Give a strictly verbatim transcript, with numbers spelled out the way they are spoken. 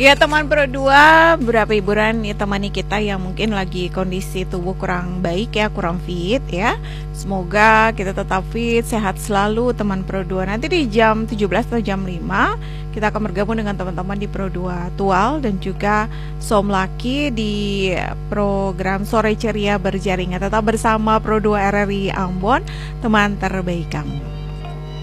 Ya teman Pro dua, berapa hiburan ya temani kita yang mungkin lagi kondisi tubuh kurang baik ya, kurang fit ya. Semoga kita tetap fit, sehat selalu teman Pro dua. Nanti di jam tujuh belas atau jam lima kita akan bergabung dengan teman-teman di Pro dua Tual dan juga Som Laki di program Sore Ceria Berjaringan. Tetap bersama Pro dua R R I Ambon, teman terbaik kamu.